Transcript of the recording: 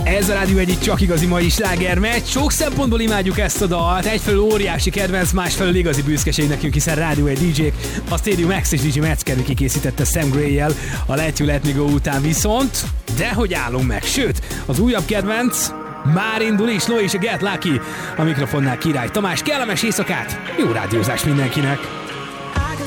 Ez a Rádió egyik csak igazi mai slágermeccs. Sok szempontból imádjuk ezt a dalt. Egyfelől óriási kedvenc, másfelől igazi büszkeség nekünk, hiszen Rádió egy DJ-k. A Stadium X és DJ Metzger kikészítette Sam Gray-jel a Let You Let Me Go után viszont. De hogy állunk meg? Sőt, az újabb kedvenc már indul is, Lo és a Get Lucky. A mikrofonnál Király Tamás, kellemes éjszakát, jó rádiózás mindenkinek!